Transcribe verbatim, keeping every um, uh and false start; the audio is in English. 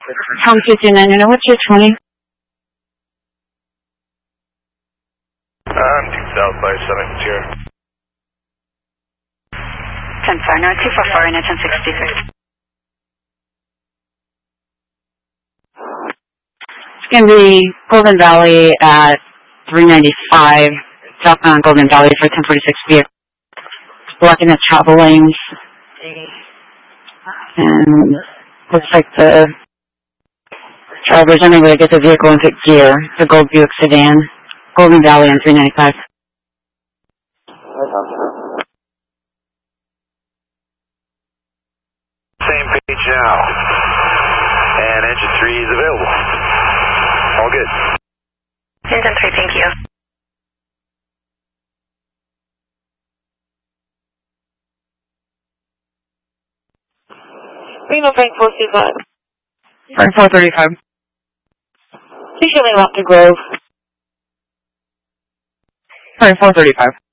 Tom fifty-nine, you know what's your twenty? Um, two south by seven zero. ten four, no, two four four and a ten sixty-three. It's going to be Golden Valley at three ninety-five, southbound Golden Valley for ten forty-six vehicle. Blocking the travel lanes. And looks like the driver's unable to get the vehicle into gear. The Gold Buick sedan. Golden Valley on three ninety-five. Same page now. And engine three is available. All good. Engine three, thank you. Reno Frank four two five. Frank four thirty-five. Please show me Rock to Grove. Frank four thirty-five.